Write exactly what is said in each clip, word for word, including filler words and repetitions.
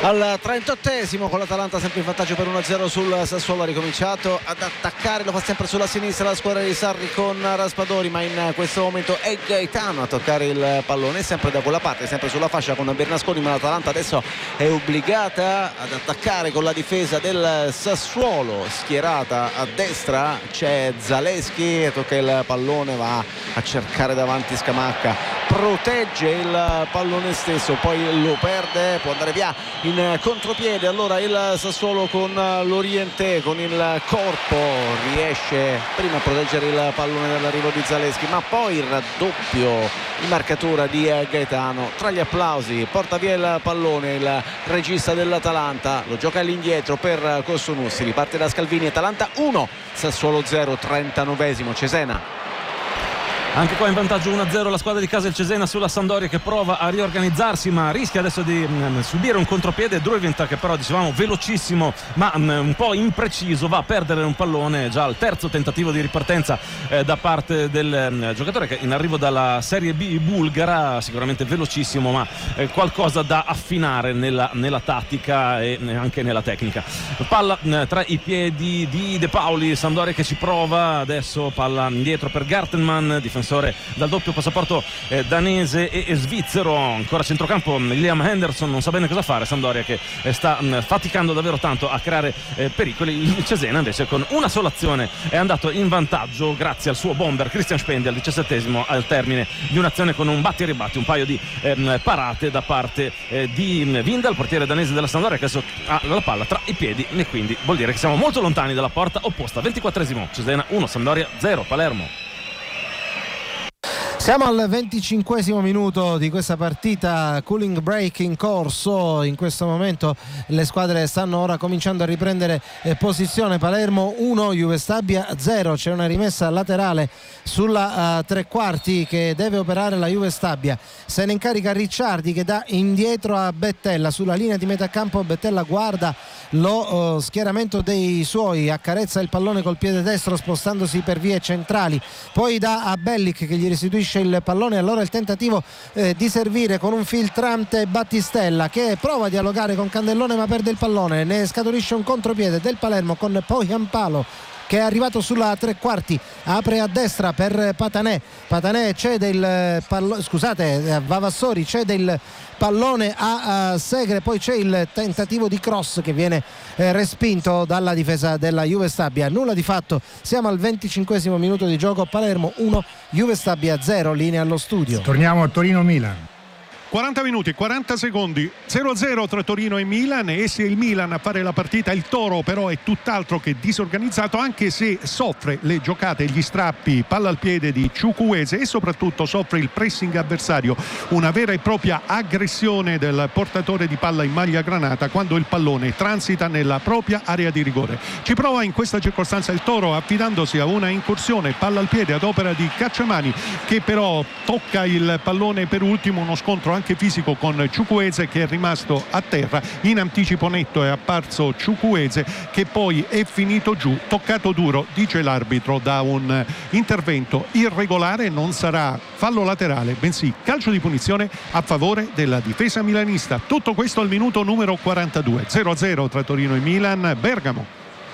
Al trentottesimo, con l'Atalanta sempre in vantaggio per uno a zero sul Sassuolo, ha ricominciato ad attaccare, lo fa sempre sulla sinistra la squadra di Sarri con Raspadori, ma in questo momento è Gaetano a toccare il pallone, sempre da quella parte, sempre sulla fascia con Bernasconi, ma l'Atalanta adesso è obbligata ad attaccare con la difesa del Sassuolo. Schierata a destra c'è Zaleschi, tocca il pallone, va a cercare davanti Scamacca, protegge il pallone stesso, poi lo perde, può andare via in contropiede. Allora il Sassuolo con l'Oriente, con il corpo, riesce prima a proteggere il pallone dall'arrivo di Zaleschi, ma poi il raddoppio in marcatura di Gaetano. Tra gli applausi porta via il pallone il regista dell'Atalanta, lo gioca all'indietro per Cossonù, si riparte da Scalvini. Atalanta uno, Sassuolo zero, trentanovesimo. Cesena. Anche qua in vantaggio uno a zero la squadra di casa, il Cesena, sulla Sampdoria, che prova a riorganizzarsi ma rischia adesso di mh, subire un contropiede. Druivint, che però dicevamo velocissimo ma mh, un po' impreciso, va a perdere un pallone già al terzo tentativo di ripartenza eh, da parte del mh, giocatore che in arrivo dalla Serie B bulgara, sicuramente velocissimo ma eh, qualcosa da affinare nella, nella tattica e anche nella tecnica. Palla mh, tra i piedi di De Pauli, Sampdoria che ci prova adesso, palla indietro per Gartenmann, difensore dal doppio passaporto eh, danese e, e svizzero. Ancora centrocampo Liam Henderson, non sa bene cosa fare. Sampdoria che eh, sta mh, faticando davvero tanto a creare eh, pericoli. Il Cesena invece con una sola azione è andato in vantaggio grazie al suo bomber Christian Spendi al diciassettesimo, al termine di un'azione con un batti e ribatti, un paio di eh, parate da parte eh, di Vinda, il portiere danese della Sampdoria, che adesso ha la palla tra i piedi, e quindi vuol dire che siamo molto lontani dalla porta opposta. ventiquattresimo, Cesena uno, Sampdoria zero, Palermo. Siamo al venticinquesimo minuto di questa partita, cooling break in corso. In questo momento le squadre stanno ora cominciando a riprendere eh, posizione. Palermo uno, Juve Stabia zero. C'è una rimessa laterale sulla uh, tre quarti che deve operare la Juve Stabia. Se ne incarica Ricciardi, che dà indietro a Bettella sulla linea di metà campo. Bettella guarda lo uh, schieramento dei suoi, accarezza il pallone col piede destro spostandosi per vie centrali, poi dà a Bellic che gli restituisce il pallone. Allora il tentativo eh, di servire con un filtrante Battistella, che prova a dialogare con Candellone ma perde il pallone. Ne scaturisce un contropiede del Palermo con Poyampalo, che è arrivato sulla tre quarti, apre a destra per Patanè. Patanè cede il pallone, scusate, Vavassori cede il pallone a, a Segre, poi c'è il tentativo di cross che viene eh, respinto dalla difesa della Juve Stabia. Nulla di fatto, siamo al venticinquesimo minuto di gioco. Palermo uno, Juve Stabia zero. Linea allo studio. Torniamo a Torino-Milan. quaranta minuti, quaranta secondi, zero a zero tra Torino e Milan, e sia il Milan a fare la partita. Il Toro però è tutt'altro che disorganizzato, anche se soffre le giocate e gli strappi palla al piede di Ciucuese, e soprattutto soffre il pressing avversario, una vera e propria aggressione del portatore di palla in maglia granata quando il pallone transita nella propria area di rigore. Ci prova in questa circostanza il Toro, affidandosi a una incursione palla al piede ad opera di Cacciamani, che però tocca il pallone per ultimo, uno scontro anche fisico con Ciucuese, che è rimasto a terra. In anticipo netto è apparso Ciucuese, che poi è finito giù, toccato duro, dice l'arbitro, da un intervento irregolare. Non sarà fallo laterale, bensì calcio di punizione a favore della difesa milanista. Tutto questo al minuto numero quarantadue, zero a zero tra Torino e Milan. Bergamo.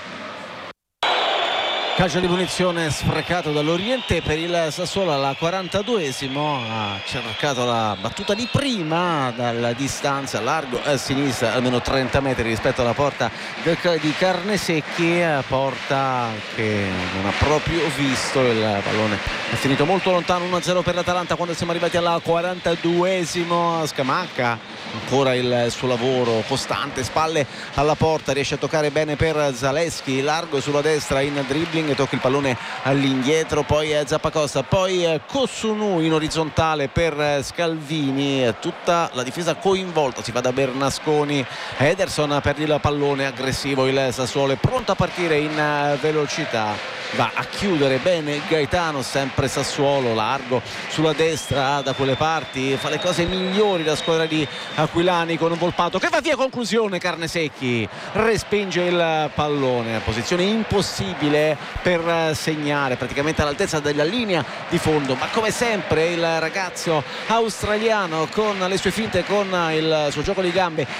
Calcio di punizione sprecato dall'Oriente per il Sassuolo al quarantaduesimo. Ha cercato la battuta di prima dalla distanza, largo a sinistra, almeno trenta metri rispetto alla porta di Carnesecchi, porta che non ha proprio visto. Il pallone è finito molto lontano. Uno a zero per l'Atalanta quando siamo arrivati al quarantaduesimo. Scamacca, ancora il suo lavoro costante, spalle alla porta, riesce a toccare bene per Zaleschi, largo sulla destra in dribbling, tocca il pallone all'indietro, poi Zappacosta, poi Cossonù in orizzontale per Scalvini, tutta la difesa coinvolta, si va da Bernasconi. Ederson per il pallone, aggressivo il Sassuolo, è pronto a partire in velocità, va a chiudere bene Gaetano, sempre Sassuolo, largo sulla destra da quelle parti, fa le cose migliori la squadra di Aquilani con un Volpato che va via. Conclusione, Carnesecchi respinge il pallone, posizione impossibile per segnare, praticamente all'altezza della linea di fondo, ma come sempre il ragazzo australiano con le sue finte, con il suo gioco di gambe